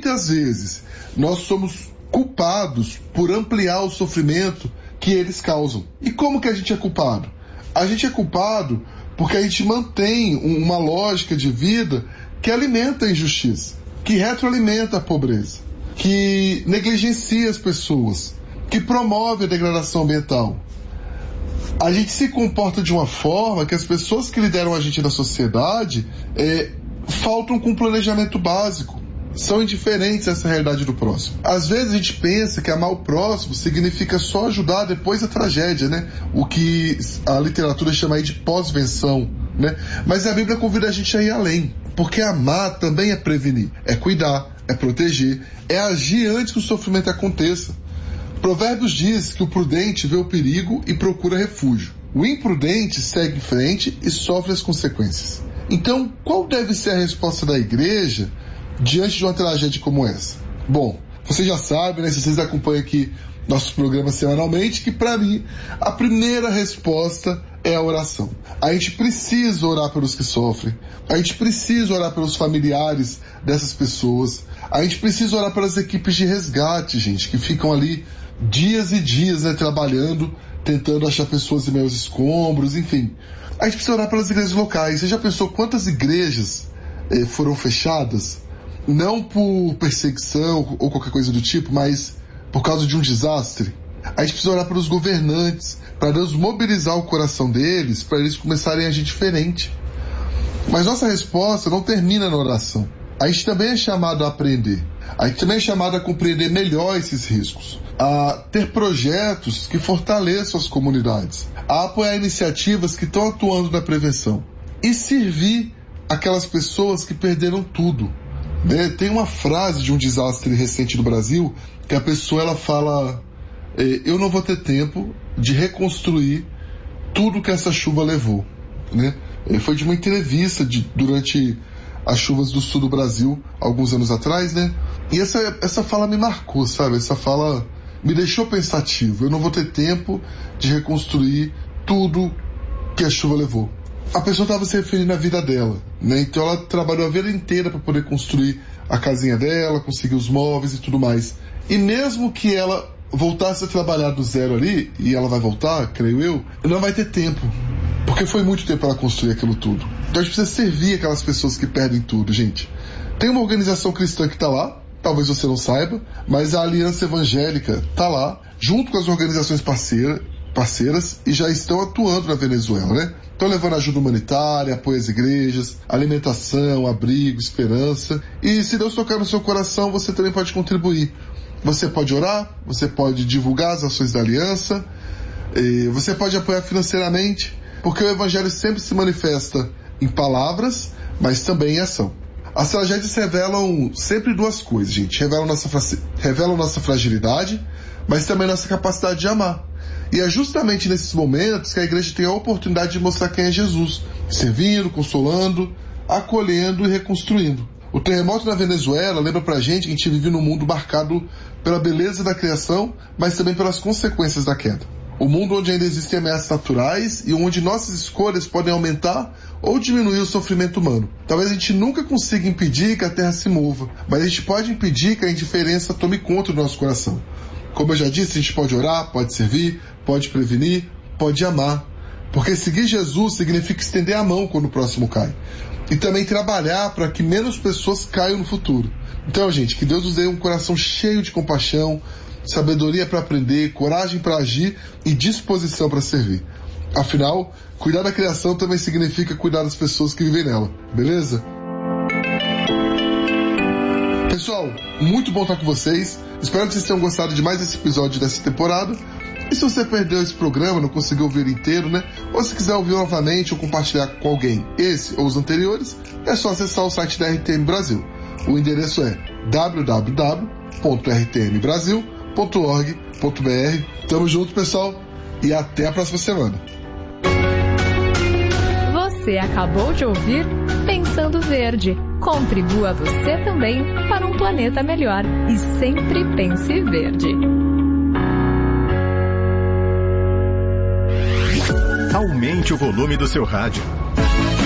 muitas vezes nós somos culpados por ampliar o sofrimento que eles causam. E como que a gente é culpado? A gente é culpado porque a gente mantém uma lógica de vida que alimenta a injustiça, que retroalimenta a pobreza, que negligencia as pessoas, que promove a degradação ambiental. A gente se comporta de uma forma que as pessoas que lideram a gente na sociedade faltam com planejamento básico, são indiferentes a essa realidade do próximo. Às vezes a gente pensa que amar o próximo significa só ajudar depois da tragédia, né? O que a literatura chama aí de pós-venção, né? Mas a Bíblia convida a gente a ir além, porque amar também é prevenir, é cuidar, é proteger, é agir antes que o sofrimento aconteça. Provérbios diz que o prudente vê o perigo e procura refúgio. O imprudente segue em frente e sofre as consequências. Então, qual deve ser a resposta da igreja diante de uma tragédia como essa? Bom, vocês já sabem, né, se vocês acompanham aqui nossos programas semanalmente, que para mim a primeira resposta é a oração. A gente precisa orar pelos que sofrem, a gente precisa orar pelos familiares dessas pessoas, a gente precisa orar pelas equipes de resgate, gente, que ficam ali dias e dias, né, trabalhando, tentando achar pessoas em meio aos escombros, enfim. A gente precisa orar pelas igrejas locais. Você já pensou quantas igrejas foram fechadas? Não por perseguição ou qualquer coisa do tipo, mas por causa de um desastre. A gente precisa orar pelos governantes, para Deus mobilizar o coração deles, para eles começarem a agir diferente. Mas nossa resposta não termina na oração. A gente também é chamado a aprender. A gente também é chamado a compreender melhor esses riscos, a ter projetos que fortaleçam as comunidades, a apoiar iniciativas que estão atuando na prevenção e servir aquelas pessoas que perderam tudo. Tem uma frase de um desastre recente no Brasil que a pessoa ela fala: eu não vou ter tempo de reconstruir tudo que essa chuva levou, né? Foi de uma entrevista durante as chuvas do sul do Brasil alguns anos atrás, né? E essa fala me marcou, sabe? Essa fala me deixou pensativo. Eu não vou ter tempo de reconstruir tudo que a chuva levou. A pessoa estava se referindo à vida dela, né? Então ela trabalhou a vida inteira para poder construir a casinha dela, conseguir os móveis e tudo mais. E mesmo que ela voltasse a trabalhar do zero ali, e ela vai voltar, creio eu, não vai ter tempo, porque foi muito tempo para ela construir aquilo tudo. Então a gente precisa servir aquelas pessoas que perdem tudo, gente. Tem uma organização cristã que está lá, talvez você não saiba, mas a Aliança Evangélica está lá, junto com as organizações parceiras, e já estão atuando na Venezuela, né? Estão levando ajuda humanitária, apoio às igrejas, alimentação, abrigo, esperança. E se Deus tocar no seu coração, você também pode contribuir. Você pode orar, você pode divulgar as ações da aliança, você pode apoiar financeiramente, porque o Evangelho sempre se manifesta em palavras, mas também em ação. As tragédias revelam sempre duas coisas, gente. Revelam nossa fragilidade, mas também nossa capacidade de amar. E é justamente nesses momentos que a igreja tem a oportunidade de mostrar quem é Jesus, servindo, consolando, acolhendo e reconstruindo. O terremoto na Venezuela lembra pra gente que a gente vive num mundo marcado pela beleza da criação, mas também pelas consequências da queda. Um mundo onde ainda existem ameaças naturais e onde nossas escolhas podem aumentar ou diminuir o sofrimento humano. Talvez a gente nunca consiga impedir que a terra se mova, mas a gente pode impedir que a indiferença tome conta do nosso coração. Como eu já disse, a gente pode orar, pode servir, pode prevenir, pode amar. Porque seguir Jesus significa estender a mão quando o próximo cai. E também trabalhar para que menos pessoas caiam no futuro. Então, gente, que Deus nos dê um coração cheio de compaixão, sabedoria para aprender, coragem para agir e disposição para servir. Afinal, cuidar da criação também significa cuidar das pessoas que vivem nela. Beleza? Pessoal, muito bom estar com vocês. Espero que vocês tenham gostado de mais esse episódio dessa temporada. E se você perdeu esse programa, não conseguiu ouvir inteiro, né? Ou se quiser ouvir novamente ou compartilhar com alguém esse ou os anteriores, é só acessar o site da RTM Brasil. O endereço é www.rtmbrasil.org.br. Tamo junto, pessoal, e até a próxima semana. Você acabou de ouvir Pensando Verde. Contribua você também para um planeta melhor. E sempre pense verde. Aumente o volume do seu rádio.